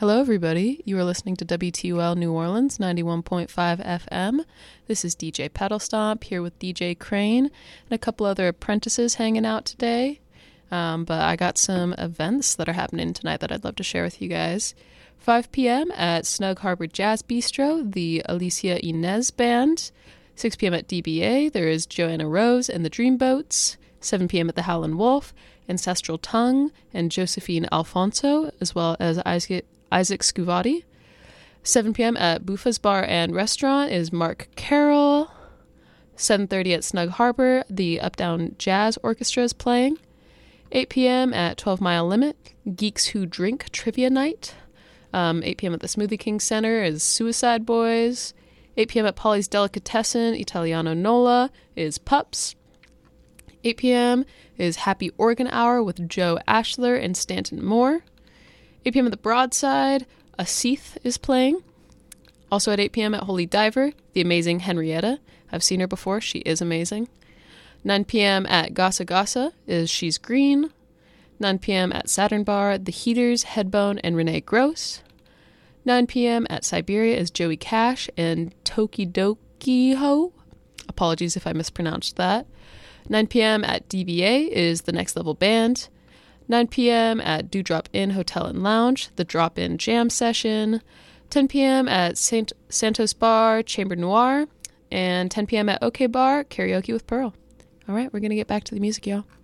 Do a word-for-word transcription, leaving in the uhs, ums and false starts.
Hello, everybody. You are listening to W T U L New Orleans, ninety-one point five F M. This is D J Pedal Stomp here with D J Crane and a couple other apprentices hanging out today. Um, but I got some events that are happening tonight that I'd love to share with you guys. five p.m. at Snug Harbor Jazz Bistro, the Alicia Inez Band. six p.m. at D B A, there is Joanna Rose and the Dreamboats. seven p.m. at the Howlin' Wolf, Ancestral Tongue and Josephine Alfonso, as well as Isaac, Isaac Scuvati. seven p.m. at Buffa's Bar and Restaurant is Mark Carroll. seven thirty at Snug Harbor, the Up Down Jazz Orchestra is playing. eight p.m. at twelve Mile Limit, Geeks Who Drink Trivia Night. Um, eight p.m. at the Smoothie King Center is Suicide Boys. eight p.m. at Polly's Delicatessen, Italiano Nola is Pups. eight p.m. is Happy Organ Hour with Joe Ashler and Stanton Moore. eight p.m. at the Broadside, Asith is playing. Also at eight p.m. at Holy Diver, the amazing Henrietta. I've seen her before. She is amazing. nine p.m. at Gasa Gasa is She's Green. nine p.m. at Saturn Bar, The Heaters, Headbone, and Renee Gross. nine p.m. at Siberia is Joey Cash and Tokidoki Ho. Apologies if I mispronounced that. nine p.m. at D B A is The Next Level Band. nine p.m. at Dewdrop Inn Hotel and Lounge, The Drop-In Jam Session. ten p.m. at Saint Santos Bar, Chamber Noir. And ten p.m. at OK Bar, Karaoke with Pearl. All right, we're going to get back to the music, y'all.